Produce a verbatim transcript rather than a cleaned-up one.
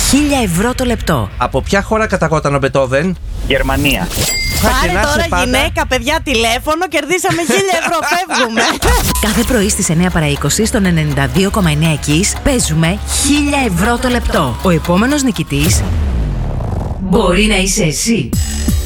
χίλια ευρώ το λεπτό. Από ποια χώρα καταγόταν ο Μπετόβεν? Γερμανία. Πάρε τώρα πάντα. Γυναίκα, παιδιά, τηλέφωνο, κερδίσαμε χίλια ευρώ, φεύγουμε. Κάθε πρωί στις εννιά παρά είκοσι στον ενενήντα δύο κόμμα εννιά Kiss παίζουμε χίλια ευρώ το λεπτό. Ο επόμενος νικητής μπορεί να είσαι εσύ.